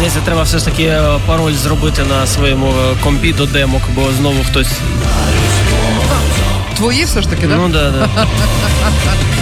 здається, треба все ж таки пароль зробити на своєму компі до демок, бо знову хтось... Твої все ж таки, да? Ну, да.